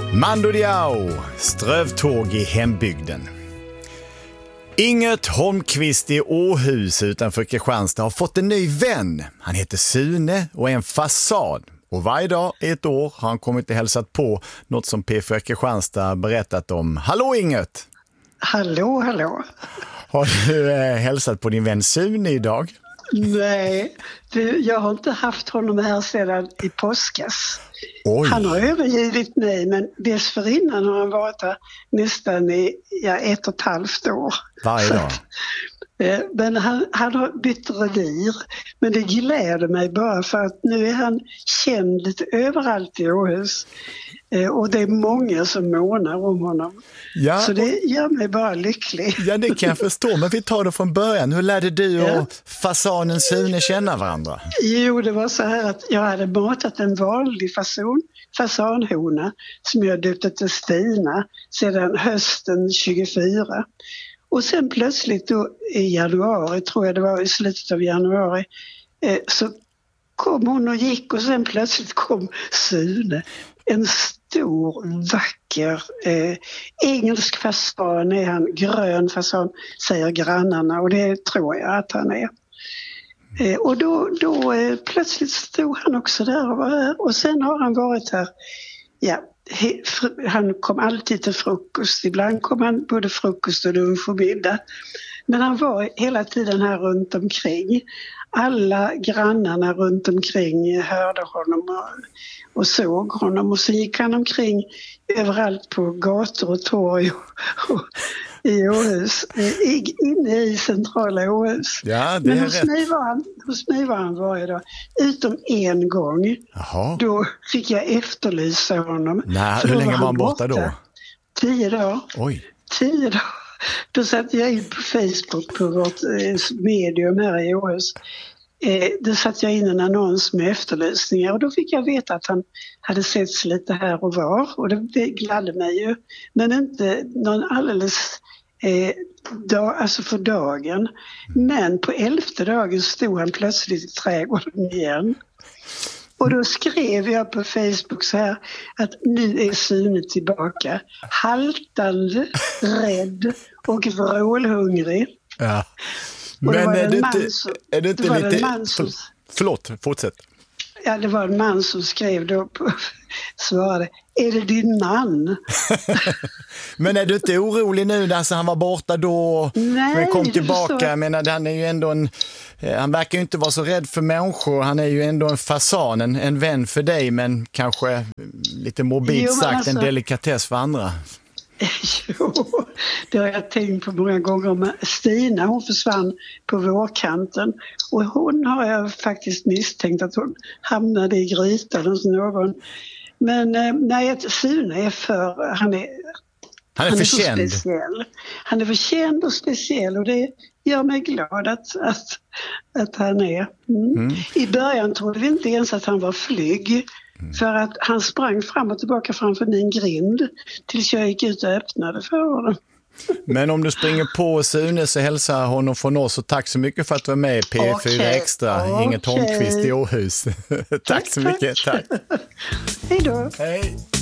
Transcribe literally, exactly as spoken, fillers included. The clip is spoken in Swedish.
Mando Diao, strövtåg i hembygden. Inget Holmqvist i Åhus utanför Kristianstad har fått en ny vän. Han heter Sune och är en fasad. Och varje dag i ett år har han kommit och hälsat på något som P fyra Kristianstad berättat om. Hallå Inget! Hallå, hallå! Har du eh, hälsat på din vän Sune idag? Nej, du, jag har inte haft honom här sedan i påskas. Oj. Han har övergivit mig, men dessförinnan har han varit här nästan i ja, ett och ett halvt år. Varje dag? Men han, han har bytt revir, men det gläder mig bara för att nu är han känd lite överallt i Åhus. Och det är många som månar om honom. Ja, så det gör mig bara lycklig. Ja, det kan jag förstå. Men vi tar det från början. Hur lärde du ja. och fasanen Sune känna varandra? Jo, det var så här att jag hade matat en vanlig fason, fasanhona som jag döpte till Stina sedan hösten tjugofyra. Och sen plötsligt då i januari, tror jag det var i slutet av januari, eh, så kom hon och gick och sen plötsligt kom Sune. En stor, vacker eh, engelsk fasan är han, grön fasan säger grannarna och det tror jag att han är. Eh, och då, då eh, plötsligt stod han också där och var här och sen har han varit här, ja, he, fr- han kom alltid till frukost, ibland kom han både frukost och lunch och middag. Men han var hela tiden här runt omkring. Alla grannarna runt omkring hörde honom och, och såg honom. Och så gick han omkring överallt på gator och torg och, och, i Åhus. I, inne i centrala Åhus. Ja, det är Men hos rätt. mig, var han, hos mig var han varje dag. Utom en gång. Jaha. Då fick jag efterlysa honom. Nej, hur länge var han borta, borta då? Tio dagar. Oj. Tio dagar. Då satt jag in på Facebook på vårt eh, medium här i Åhus. Eh, då satt jag in en annons med efterlysningar och då fick jag veta att han hade setts lite här och var. Och det, det gladde mig ju. Men inte någon alldeles eh, dag, alltså för dagen. Men på elfte dagen stod han plötsligt i trädgården igen. Och då skrev jag på Facebook så här att nu är Sune tillbaka. Haltande, rädd och vrålhungrig. Ja. Men är du inte, som, är du inte lite... Som, förlåt, fortsätt. Ja, det var en man som skrev då på, svarade, är det din man? Men är du inte orolig nu? Alltså, han var borta då, Nej, men kom tillbaka. Så... Jag menar, han är ju ändå en... Han verkar ju inte vara så rädd för människor. Han är ju ändå en fasan, en, en vän för dig, men kanske lite mobilt jo, sagt alltså... en delikatess för andra. Jo, det har jag tänkt på många gånger. Men Stina, hon försvann på vårkanten och hon har jag faktiskt misstänkt att hon hamnade i grytan hos någon. Men nej, Sune är för, han är, han är, han är för så känd. speciell. Han är för känd och speciell och det gör mig glad att, att, att han är. Mm. Mm. I början trodde vi inte ens att han var flyg. Mm. För att han sprang fram och tillbaka framför min grind tills jag gick ut och öppnade för honom. Men om du springer på Sune så hälsar honom från oss och tack så mycket för att du är med i P fyra okay. Extra. Okay. Inget Holmqvist i Åhus. Tack så mycket. Tack. Hej då. Hej.